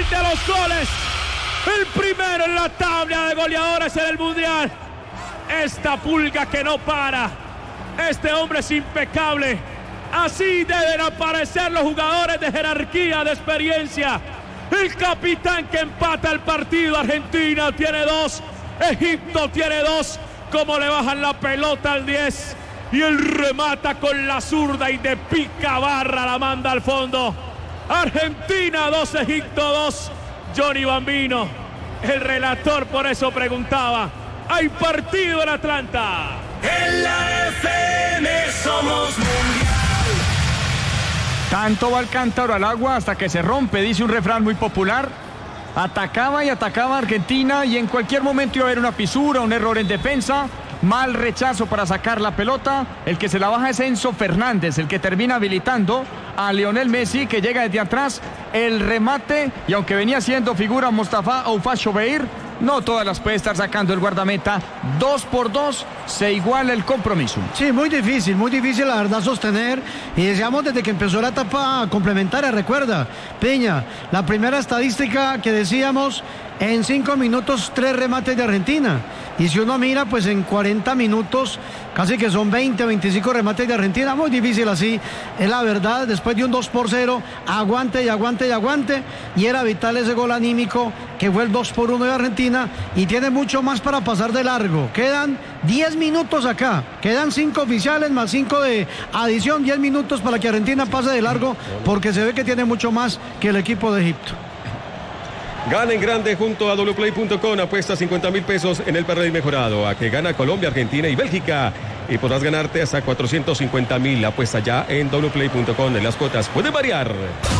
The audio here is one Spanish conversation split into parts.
mete los goles. El primero en la tabla de goleadores en el Mundial. Esta pulga que no para. Este hombre es impecable. Así deben aparecer los jugadores de jerarquía, de experiencia. El capitán que empata el partido. Argentina tiene 2. Egipto tiene 2. Cómo le bajan la pelota al 10. Y él remata con la zurda y de pica barra la manda al fondo. Argentina 2, Egipto 2. Johnny Bambino, el relator, por eso preguntaba. Hay partido en Atlanta. En la FM somos mundial. Tanto va el cántaro al agua hasta que se rompe, dice un refrán muy popular. Atacaba y atacaba Argentina y en cualquier momento iba a haber una fisura, un error en defensa. Mal rechazo para sacar la pelota. El que se la baja es Enzo Fernández, el que termina habilitando a Lionel Messi, que llega desde atrás. El remate, y aunque venía siendo figura Mostafa Oufach-Chobeir, no todas las puede estar sacando el guardameta. 2-2, se iguala el compromiso. Sí, muy difícil la verdad sostener. Y decíamos desde que empezó la etapa complementaria, recuerda, Peña, la primera estadística que decíamos, en 5 minutos 3 remates de Argentina. Y si uno mira, pues en 40 minutos casi que son 20, 25 remates de Argentina. Muy difícil así, es la verdad. Después de un 2-0, aguante y aguante y aguante. Y era vital ese gol anímico que fue el 2-1 de Argentina. Y tiene mucho más para pasar de largo. Quedan 10 minutos acá. Quedan 5 oficiales más 5 de adición. 10 minutos para que Argentina pase de largo, porque se ve que tiene mucho más que el equipo de Egipto. Gana en grande junto a wplay.com. Apuesta 50.000 pesos en el parlay mejorado. A que gana Colombia, Argentina y Bélgica. Y podrás ganarte hasta 450.000. Apuesta ya en wplay.com. Las cuotas pueden variar.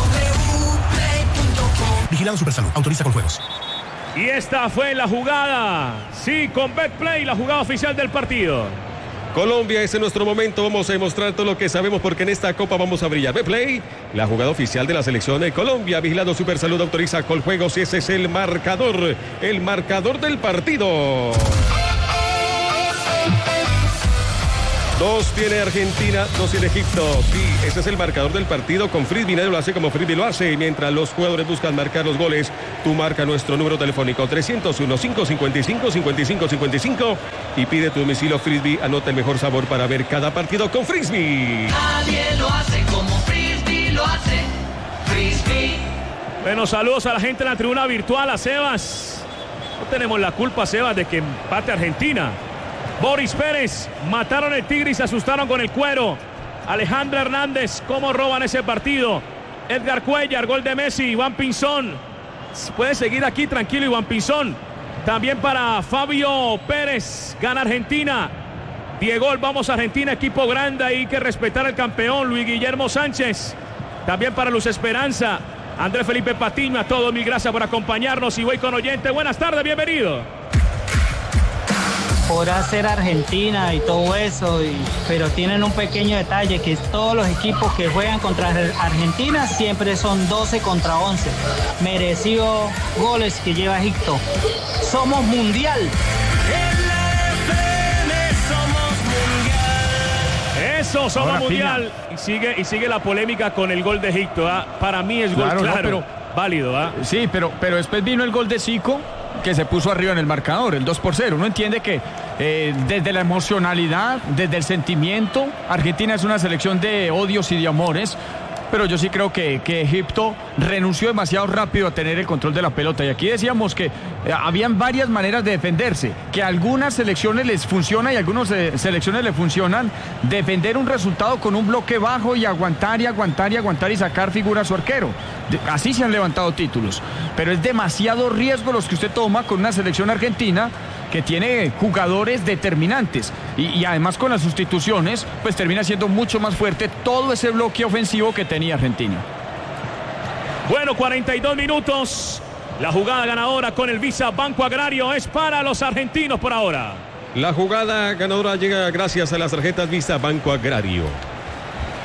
Vigilado Supersalud. Autoriza con juegos. Y esta fue la jugada. Sí, con Betplay, la jugada oficial del partido. Colombia, ese es nuestro momento. Vamos a demostrar todo lo que sabemos, porque en esta copa vamos a brillar. Betplay, la jugada oficial de la selección de Colombia. Vigilado Supersalud, autoriza Coljuegos. Y ese es el marcador del partido. 2 tiene Argentina, 2 tiene Egipto. Sí, ese es el marcador del partido. Con Frisbee nadie lo hace como Frisbee lo hace. Mientras los jugadores buscan marcar los goles, tú marca nuestro número telefónico 301-555-5555 y pide tu domicilio Frisbee. Anota el mejor sabor para ver cada partido con Frisbee. Nadie lo hace como Frisbee lo hace. Frisbee. Bueno, saludos a la gente en la tribuna virtual, a Sebas. No tenemos la culpa, Sebas, de que empate Argentina. Boris Pérez, mataron el tigre y se asustaron con el cuero. Alejandra Hernández, cómo roban ese partido. Edgar Cuellar, gol de Messi. Iván Pinzón, puede seguir aquí tranquilo Iván Pinzón. También para Fabio Pérez, gana Argentina. Diego, vamos a Argentina, equipo grande, hay que respetar al campeón. Luis Guillermo Sánchez, también para Luz Esperanza. Andrés Felipe Patiño, a todos mil gracias por acompañarnos. Y voy con oyente, buenas tardes, bienvenido. Podrá ser Argentina y todo eso, pero tienen un pequeño detalle, que todos los equipos que juegan contra Argentina siempre son 12 contra 11. Merecido goles que lleva Egipto. Somos mundial. Eso, somos mundial. Y sigue la polémica con el gol de Egipto. Para mí es gol claro, no, pero válido. Sí, pero después vino el gol de Zico, que se puso arriba en el marcador, el 2-0. Uno entiende que desde la emocionalidad, desde el sentimiento, Argentina es una selección de odios y de amores, pero yo sí creo que Egipto renunció demasiado rápido a tener el control de la pelota. Y aquí decíamos que habían varias maneras de defenderse, que a algunas selecciones les funciona y a algunas selecciones les funcionan defender un resultado con un bloque bajo y aguantar y aguantar y aguantar y sacar figura a su arquero. Así se han levantado títulos, pero es demasiado riesgo los que usted toma con una selección argentina que tiene jugadores determinantes y además con las sustituciones pues termina siendo mucho más fuerte todo ese bloque ofensivo que tenía Argentina. Bueno, 42 minutos, la jugada ganadora con el Visa Banco Agrario es para los argentinos por ahora. La jugada ganadora llega gracias a las tarjetas Visa Banco Agrario.